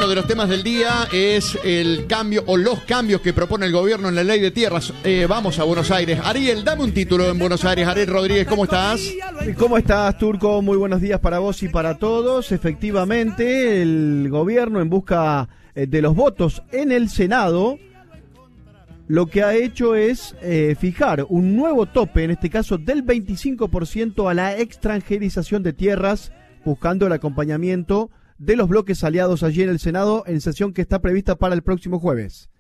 Uno de los temas del día es el cambio o los cambios que propone el gobierno en la ley de tierras. Vamos a Buenos Aires. Ariel, dame un título en Buenos Aires. Ariel Rodríguez, ¿cómo estás? ¿Cómo estás, Turco? Muy buenos días para vos y para todos. Efectivamente, el gobierno, en busca de los votos en el Senado, lo que ha hecho es fijar un nuevo tope, en este caso del 25% a la extranjerización de tierras, buscando el acompañamiento de los bloques aliados allí en el Senado, en sesión que está prevista para el próximo jueves.